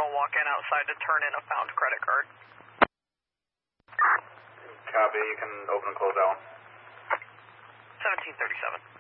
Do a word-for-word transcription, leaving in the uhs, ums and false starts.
I'll walk in outside to turn in a found credit card. Copy, you can open and close that one. seventeen thirty-seven.